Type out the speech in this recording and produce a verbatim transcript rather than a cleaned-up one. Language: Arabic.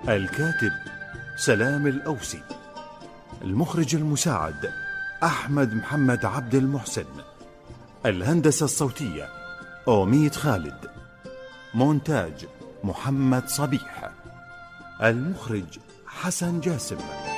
الكاتب سلام الأوسي. المخرج المساعد أحمد محمد عبد المحسن. الهندسة الصوتية أوميد خالد. مونتاج محمد صبيح. المخرج حسن جاسم.